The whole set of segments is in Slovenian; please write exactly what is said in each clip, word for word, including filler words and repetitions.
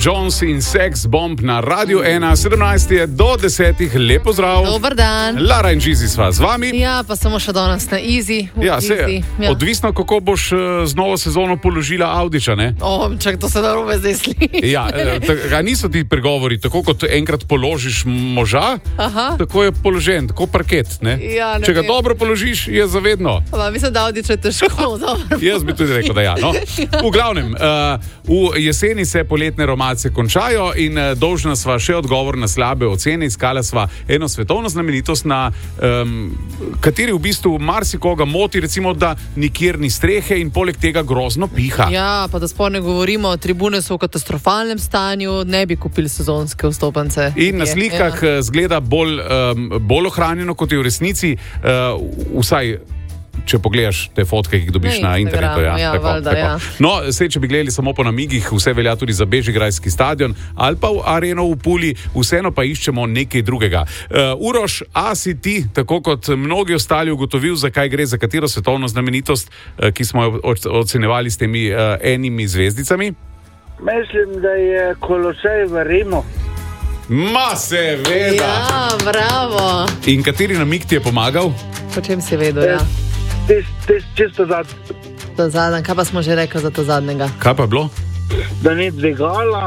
Jones in Sex Bomb na Radiu ena, sedemnajst je do desetih, lepo zdrav. Dober dan. Lara in Gizi sva z vami. Ja, pa samo še danes na Easy. Ja, se, easy. Ja. Odvisno, kako boš z novo sezono položila Audiča, ne? O, čak, to se narobe zdaj sliši. Ja, ta, niso ti pregovori, tako kot enkrat položiš moža, Aha. tako je položen, tako parket, ne? Ja, ne Če ga vem. dobro položiš, je zavedno. Pa, mislim, da Audič je težko. Jaz bi tudi rekel, da ja. No? V glavnem, uh, v jeseni se poletne romace končajo in uh, dolžna sva še odgovor na slabe ocene. Iskala sva eno svetovno znamenitost, na um, kateri v bistvu marsikoga moti, recimo, da nikjer ni strehe in poleg tega grozno piha. Ja, pa da sploh ne govorimo, tribune so v katastrofalnem stanju, ne bi kupili sezonske vstopnice. In na slikah ja. zgleda bolj, um, bolj ohranjeno, kot je v resnici, uh, vsaj če pogledaš te fotke, ki jih dobiš na, na internetu. Ja, ja, tako, valda, tako. Ja. No, sej, če bi gledali samo po namigih, vse velja tudi za Bežigrajski stadion ali pa v Areno v Puli, vseeno pa iščemo nekaj drugega. Uh, Uroš, a si ti, tako kot mnogi ostali, ugotovil, zakaj gre, za katero svetovno znamenitost, uh, ki smo jo ocenjevali s temi uh, enimi zvezdicami? Mislim, da je Kolosej v Rimu. Ma, seveda! Ja, bravo! In kateri namig ti je pomagal? Po čem si vedel, ja? Tis, tis, čisto zad. To zadnje, kaj pa smo že rekli za to zadnjega? Kaj pa je bilo? Da ni dvigala.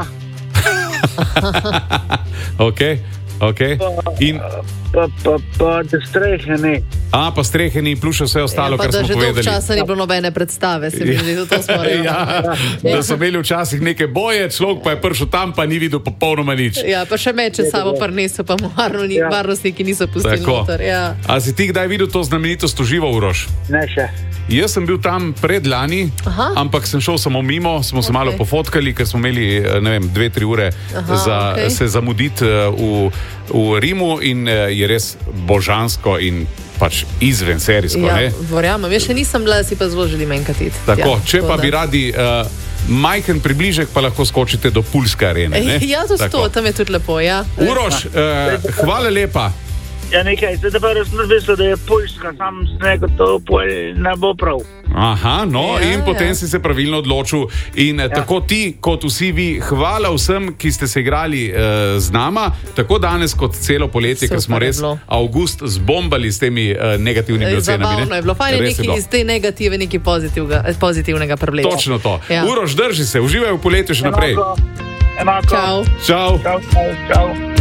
Ok, ok. In... Pa, pa, pa, da strehe ni. A, pa strehe ni, plus še vse ostalo, ja, kar smo povedali. Pa da že dolgo časa ni bilo nobene predstave, se mi zdi, da to smo rekli. Ja, da so imeli včasih neke boje, človek pa je prišel tam, pa ni videl popolnoma nič. Ja, pa še meče samo prinesel, pa mu Ja. varnostniki niso pustili noter. Ja. A si ti kdaj videl to znamenitost v živo, Uroš? Ne še. Jaz sem bil tam predlani, Aha. ampak sem šel samo mimo, smo se Ok. malo pofotkali, ker smo imeli, ne vem, dve, tri ure Aha, za ok. se zamuditi uh, v, v Rimu in uh, je res božansko in pač izven serijsko, Ja, ne? verjamem, jaz še nisem bila, si pa zelo želim enkrat iti. Tako, ja, če pa da. bi radi uh, majhen približek, pa lahko skočite do Pulske arene. Ne? Ja, to Tako. sto, tam je tudi lepo, ja. Uroš, uh, hvala lepa. Ja, nekaj, zdaj pa res mislil, da je Poljska, sam sem rekel, to pol ne bo prav. Aha, no, Ja, in potem ja. si se pravilno odločil. In ja. tako ti, kot vsi vi, hvala vsem, ki ste se igrali uh, z nama, tako danes kot celo poletje, ker smo Super je res bilo. avgust zbombali s temi uh, negativnimi ocenami. Zabavno je bilo, fajn je Res nekaj iz te negative, nekaj pozitivnega, pozitivnega prebleka. Točno to. Ja. Uroš, drži se, uživaj v poletju še naprej. Enako. Enako. Čau. Čau. Čau, čau, čau.